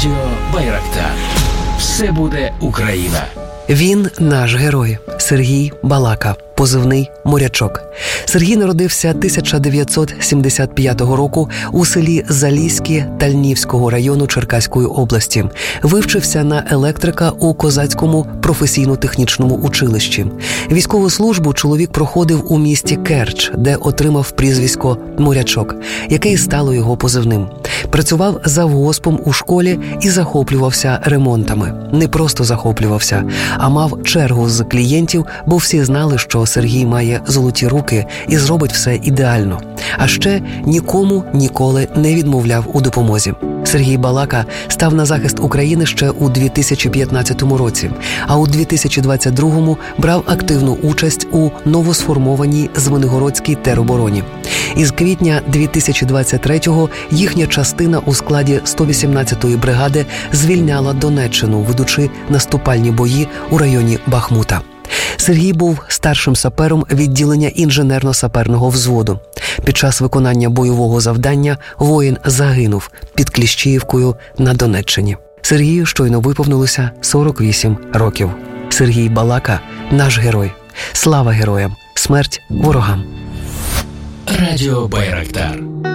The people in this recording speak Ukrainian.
Радіо Байрактар. Все буде Україна. Він наш герой – Сергій Балака, позивний «Морячок». Сергій народився 1975 року у селі Заліське Тальнівського району Черкаської області. Вивчився на електрика у Козацькому професійно-технічному училищі. Військову службу чоловік проходив у місті Керч, де отримав прізвисько «Морячок», яке стало його позивним. Працював завгоспом у школі і захоплювався ремонтами. Не просто захоплювався, а мав чергу з клієнтів, бо всі знали, що Сергій має золоті руки і зробить все ідеально. А ще нікому ніколи не відмовляв у допомозі. Сергій Балака став на захист України ще у 2015 році, а у 2022 брав активну участь у новосформованій Звенигородській теробороні. Із квітня 2023-го їхня частина у складі 118-ї бригади звільняла Донеччину, ведучи наступальні бої у районі Бахмута. Сергій був старшим сапером відділення інженерно-саперного взводу. Під час виконання бойового завдання воїн загинув під Кліщіївкою на Донеччині. Сергію щойно виповнилося 48 років. Сергій Балака – наш герой. Слава героям! Смерть ворогам! Радіо Байрактар.